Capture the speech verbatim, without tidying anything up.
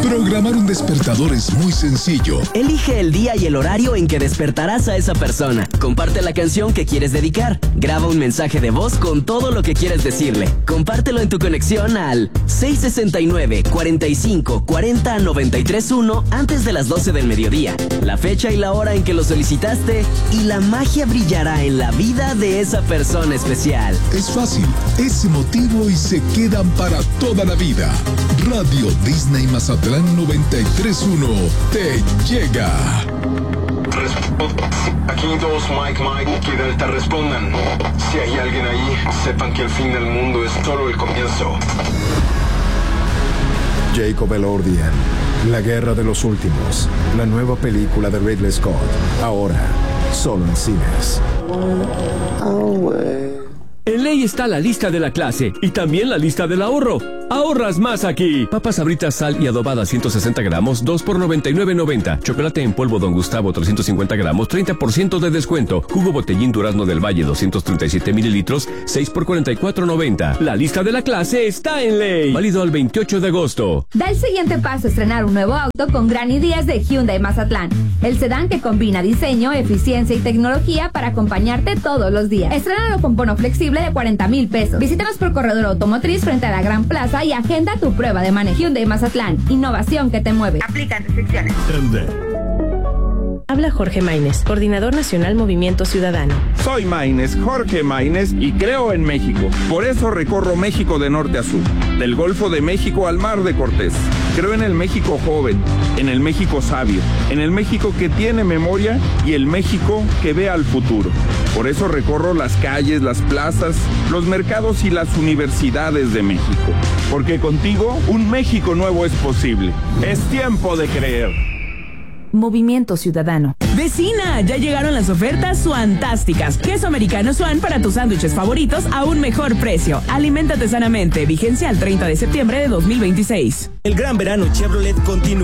Programar un despertador es muy sencillo. Elige el día y el horario en que despertarás a esa persona. Comparte la canción que quieres dedicar. Graba un mensaje de voz con todo lo que quieres decirle. Compártelo en tu conexión al seis sesenta y nueve, cuarenta y cinco, cuarenta, noventa y tres uno antes de las doce del mediodía. La fecha y la hora en que lo solicitaste y la magia brillará en la vida de esa persona especial. Es fácil, es emotivo y se quedan para toda la vida. Radio Disney Mazatlán noventa y tres punto uno te llega. Aquí dos, Mike, Mike, que Delta respondan. Si hay alguien ahí, sepan que el fin del mundo es solo el comienzo. Jacob Elordian, La Guerra de los Últimos, la nueva película de Ridley Scott, ahora solo en cines. En Ley está la lista de la clase y también la lista del ahorro. ¡Ahorras más aquí! Papas Sabritas, sal y adobada ciento sesenta gramos, dos por noventa y nueve noventa. Chocolate en polvo Don Gustavo trescientos cincuenta gramos, treinta por ciento de descuento. Jugo Botellín Durazno del Valle doscientos treinta y siete mililitros, seis por cuarenta y cuatro noventa. La lista de la clase está en Ley. Válido al veintiocho de agosto. Da el siguiente paso a estrenar un nuevo auto con Granny Díaz de Hyundai Mazatlán. El sedán que combina diseño, eficiencia y tecnología para acompañarte todos los días. Estrénalo con bono flexible de cuarenta mil pesos. Visítanos por Corredor Automotriz frente a la Gran Plaza y agenda tu prueba de manejo. Hyundai Mazatlán, innovación que te mueve. Aplican restricciones. Habla Jorge Maínez, Coordinador Nacional Movimiento Ciudadano. Soy Maínez, Jorge Maínez, y creo en México. Por eso recorro México de norte a sur, del Golfo de México al Mar de Cortés. Creo en el México joven, en el México sabio, en el México que tiene memoria y el México que ve al futuro. Por eso recorro las calles, las plazas, los mercados y las universidades de México. Porque contigo un México nuevo es posible. Es tiempo de creer. Movimiento Ciudadano. Vecina, ya llegaron las ofertas Suantásticas. Queso americano Suan para tus sándwiches favoritos a un mejor precio. Aliméntate sanamente. Vigencia al treinta de septiembre de dos mil veintiséis. El gran verano Chevrolet continúa.